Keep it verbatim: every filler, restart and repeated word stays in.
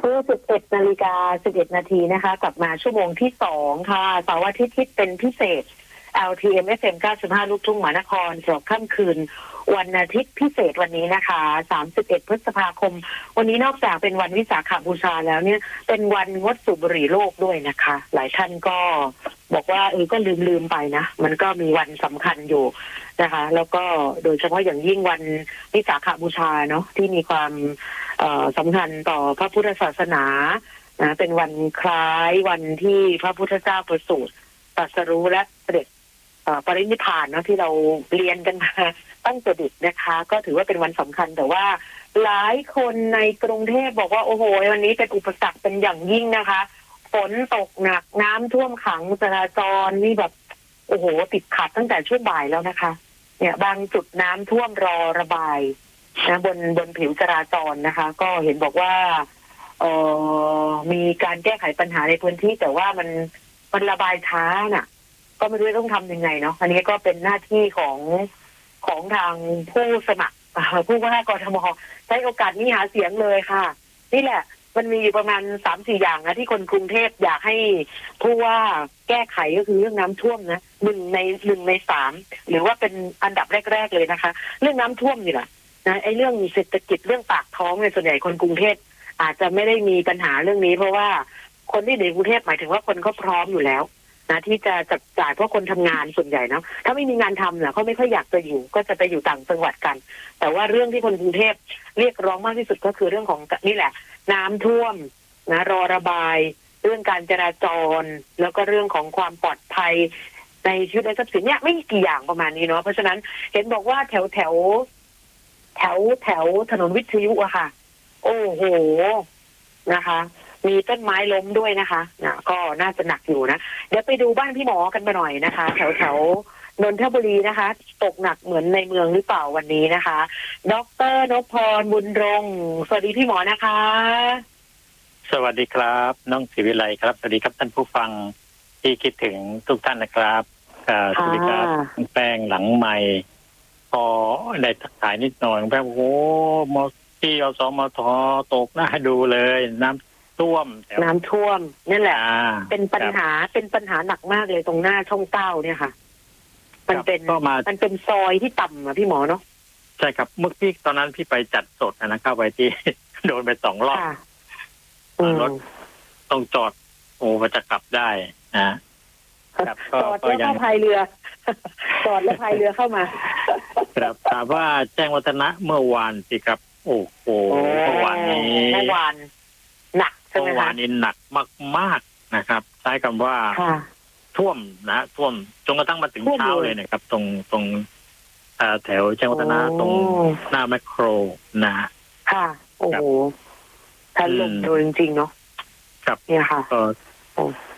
คือสิบเอ็ดนาฬิกาสิบเอ็ดนาทีนะคะกลับมาชั่วโมงที่สองค่ะเสาร์อาทิตย์ที่เป็นพิเศษ แอล ที เอ็ม เอฟ เอ็ม เก้าสิบห้า ลูกทุ่งมหานครสำหรับค่ำคืนวันอาทิตย์พิเศษวันนี้นะคะสามสิบเอ็ดพฤษภาคมวันนี้นอกจากเป็นวันวิสาขบูชาแล้วเนี่ยเป็นวันงดสูบบุหรี่โลกด้วยนะคะหลายท่านก็บอกว่าเออก็ลืมลืมไปนะมันก็มีวันสำคัญอยู่นะคะแล้วก็โดยเฉพาะอย่างยิ่งวันวิสาขบูชาเนาะที่มีความสำคัญต่อพระพุทธศาสนานะเป็นวันคล้ายวันที่พระพุทธเจ้าประสูติตรัสรู้และเสด็จปรินิพพานเนาะที่เราเรียนกันมาตั้งแต่เด็กนะคะก็ถือว่าเป็นวันสำคัญแต่ว่าหลายคนในกรุงเทพบอกว่าโอ้โหวันนี้เป็นอุปสรรคเป็นอย่างยิ่งนะคะฝนตกหนักน้ำท่วมขังจราจรนี่แบบโอ้โหติดขัดตั้งแต่ช่วงบ่ายแล้วนะคะเนี่ยบางจุดน้ำท่วมรอระบายนะบนบนผิวจราจรนะคะก็เห็นบอกว่าเอ่อมีการแก้ไขปัญหาในพื้นที่แต่ว่ามันมันระบายช้าน่ะก็ไม่รู้ต้องทำยังไงเนาะอันนี้ก็เป็นหน้าที่ของของทางผู้สมัครผู้ว่ากทมใช้โอกาสนี้หาเสียงเลยค่ะนี่แหละมันมีอยู่ประมาณ สามสี่ อย่างนะที่คนกรุงเทพอยากให้ผู้ว่าแก้ไขก็คือเรื่องน้ำท่วมนะหนึ่งในหนึ่งในสามหรือว่าเป็นอันดับแรกๆเลยนะคะเรื่องน้ำท่วมนี่แหละนะไอ้เรื่องเศรษฐกิจเรื่องปากท้องเนี่ยส่วนใหญ่คนกรุงเทพอาจจะไม่ได้มีปัญหาเรื่องนี้เพราะว่าคนที่ในกรุงเทพหมายถึงว่าคนเขาพร้อมอยู่แล้วนะที่จะจับจ่ายเพราะคนทำงานส่วนใหญ่เนาะถ้าไม่มีงานทำเนี่ยเขาไม่ค่อยอยากจะอยู่ก็จะไปอยู่ต่างจังหวัดกันแต่ว่าเรื่องที่คนกรุงเทพเรียกร้องมากที่สุดก็คือเรื่องของนี่แหละน้ำท่วมนะรอระบายเรื่องการจราจรแล้วก็เรื่องของความปลอดภัยในชีวิตและทรัพย์สินเนี่ยไม่กี่อย่างประมาณนี้เนาะเพราะฉะนั้นเห็นบอกว่าแถวแถวแถวแถวถนนวิทยุอะค่ะโอ้โหนะคะมีต้นไม้ล้มด้วยนะคะนะก็น่าจะหนักอยู่นะเดี๋ยวไปดูบ้านพี่หมอกันมาหน่อยนะคะแถวแถวนนทบุรีนะคะตกหนักเหมือนในเมืองหรือเปล่าวันนี้นะคะดร.นพพรบุญรงค์สวัสดีพี่หมอนะคะสวัสดีครับน้องศิวิไลครับสวัสดีครับท่านผู้ฟังที่คิดถึงทุกท่านนะครับสวัสดีครับแป้งหลังใหม่พอได้ทักทายนิดหน่อยแป้งโอ้มอที่อสมทตกน่าดูเลยน้ำท่วมน้ำท่วมนั่นแหละเป็นปัญหาเป็นปัญหาหนักมากเลยตรงหน้าช่องเก้าเนี่ยค่ะมันเป็นมันเป็นซอยที่ต่ำอ่ะพี่หมอเนาะใช่ครับเมื่อพี่ตอนนั้นพี่ไปจัดสดนะเข้าไปที่โดนไปสองรอบรถต้องจอดโอ้จะกลับได้นะจอดแล้วก็พายเรือจอดแล้วพายเรือเข้ามาครับถามว่าแจ้งวัฒนะเมื่อวานสิครับโอ้โหเมื่อวานนี้เมื่อวานหนักใช่ไหมคะเมื่อวานนี้หนักมากๆนะครับใช้คำว่าท่วมนะท่วมจนกระทั่งมาถึงเช้าเลยนะครับตรงตรงแถวแจ้งวัฒนะตรงหน้าแมคโครนะค่ะโอ้โหถล่มโดยจริงๆเนาะครับเนี่ยค่ะ